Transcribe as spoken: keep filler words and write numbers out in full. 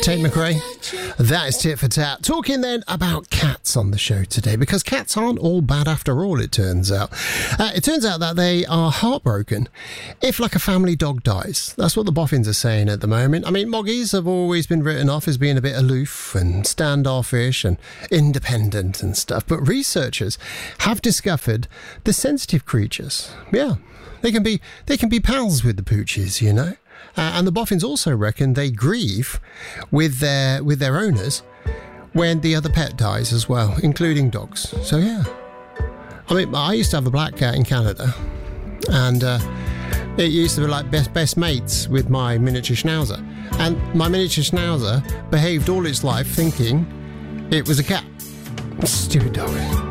Tate McRae. That is Tit for Tat. Talking then about cats on the show today, because cats aren't all bad after all, it turns out. Uh, it turns out that they are heartbroken if, like, a family dog dies. That's what the boffins are saying at the moment. I mean, moggies have always been written off as being a bit aloof and standoffish and independent and stuff, but researchers have discovered the sensitive creatures. Yeah, they can be they can be pals with the pooches, you know. Uh, and the boffins also reckon they grieve with their with their owners when the other pet dies as well, including dogs. So yeah, I mean, I used to have a black cat in Canada, and uh, it used to be like best best mates with my miniature schnauzer. And my miniature schnauzer behaved all its life thinking it was a cat. Stupid dog.